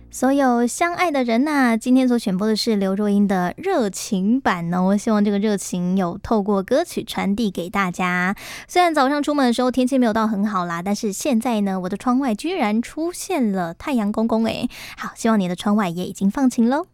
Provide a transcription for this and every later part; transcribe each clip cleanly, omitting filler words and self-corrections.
所有相爱的人呐，今天所选播的是刘若英的热情版哦。希望这个热情有透过歌曲传递给大家。虽然早上出门的时候天气没有到很好啦，但是现在呢，我的窗外居然出现了太阳公公诶。好，希望你的窗外也已经放晴咯。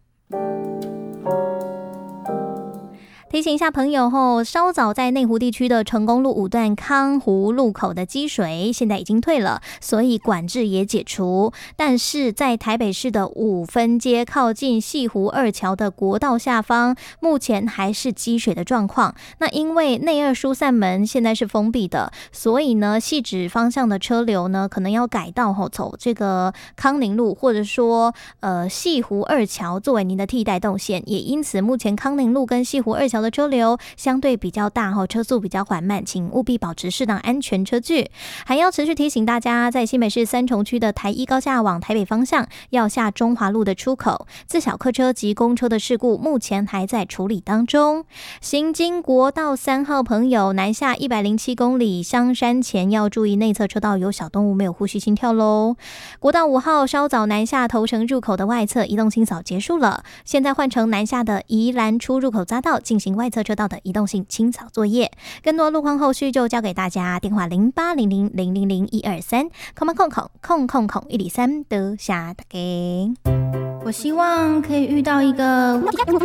提醒一下朋友后，稍早在内湖地区的成功路5段康湖路口的积水现在已经退了，所以管制也解除。但是在台北市的5分街靠近西湖2桥的国道下方，目前还是积水的状况。那因为内2疏散门现在是封闭的，所以呢，汐止方向的车流呢，可能要改道走这个康宁路，或者说西湖2桥作为您的替代动线。也因此，目前康宁路跟西湖2桥的车流相对比较大，车速比较缓慢，请务必保持适当安全车距。还要持续提醒大家，在新北市三重区的台一高架往台北方向要下中华路的出口，自小客车及公车的事故目前还在处理当中。行经国道3号朋友，南下107公里香山前要注意内侧车道有小动物没有呼吸心跳咯。国道5号稍早南下头城入口的外侧移动清扫结束了，现在换成南下的宜兰出入口匝道进行外侧车道的移动性清扫作业。更多路况后续就交给大家，电话0800000123，空103的下大家。我希望可以遇到一个